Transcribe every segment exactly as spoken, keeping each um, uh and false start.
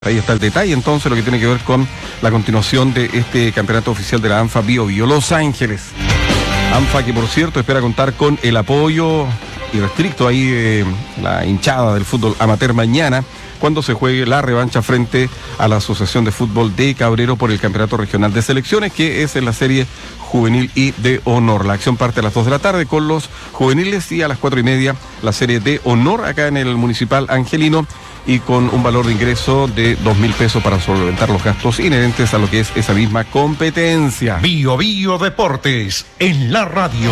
Ahí está el detalle, entonces, lo que tiene que ver con la continuación de este campeonato oficial de la ANFA Bio Bio Los Ángeles. ANFA que, por cierto, espera contar con el apoyo irrestricto ahí de la hinchada del fútbol amateur mañana, cuando se juegue la revancha frente a la Asociación de Fútbol de Cabrero por el Campeonato Regional de Selecciones, que es en la serie juvenil y de honor. La acción parte a las dos de la tarde con los juveniles y a las cuatro y media la serie de honor acá en el Municipal Angelino, y con un valor de ingreso de dos mil pesos para solventar los gastos inherentes a lo que es esa misma competencia. Bio Bio Deportes en la radio.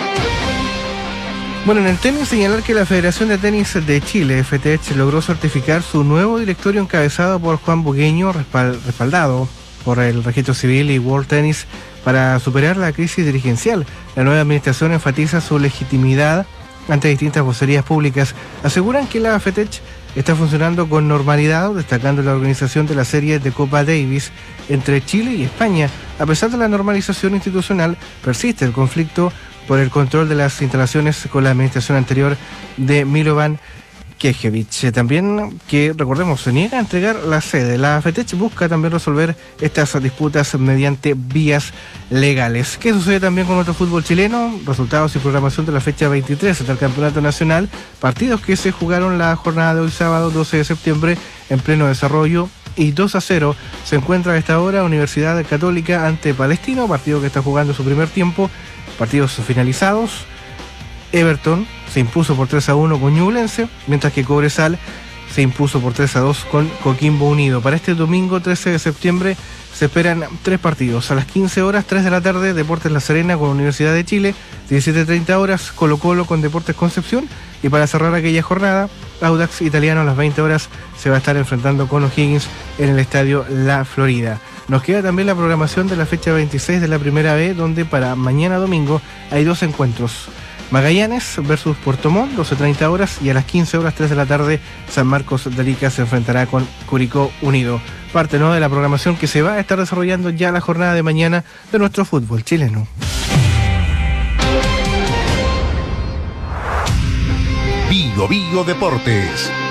Bueno, en el tenis, señalar que la Federación de Tenis de Chile, F T H, logró certificar su nuevo directorio encabezado por Juan Bugueño, respal- respaldado por el Registro Civil y World Tennis, para superar la crisis dirigencial. La nueva administración enfatiza su legitimidad ante distintas vocerías públicas. Aseguran que la F T H está funcionando con normalidad, destacando la organización de la serie de Copa Davis entre Chile y España. A pesar de la normalización institucional, persiste el conflicto por el control de las instalaciones con la administración anterior de Milovan Knežević. También, que recordemos, se niega a entregar la sede. La F T H busca también resolver estas disputas mediante vías legales. ¿Qué sucede también con nuestro fútbol chileno? Resultados y programación de la fecha veintitrés del Campeonato Nacional. Partidos que se jugaron la jornada de hoy sábado doce de septiembre en pleno desarrollo. Y dos a cero se encuentra a esta hora Universidad Católica ante Palestino, partido que está jugando su primer tiempo. Partidos finalizados. Everton se impuso por tres a uno con Ñublense, mientras que Cobresal se impuso por tres a dos con Coquimbo Unido. Para este domingo trece de septiembre se esperan tres partidos. A las quince horas, tres de la tarde, Deportes La Serena con Universidad de Chile. diecisiete treinta horas, Colo Colo con Deportes Concepción. Y para cerrar aquella jornada, Audax Italiano a las veinte horas se va a estar enfrentando con O'Higgins en el Estadio La Florida. Nos queda también la programación de la fecha veintiséis de la Primera B, donde para mañana domingo hay dos encuentros. Magallanes versus Puerto Montt, doce treinta horas, y a las quince horas, tres de la tarde, San Marcos de Arica se enfrentará con Curicó Unido. Parte, ¿no?, de la programación que se va a estar desarrollando ya la jornada de mañana de nuestro fútbol chileno. Bio Bio Deportes.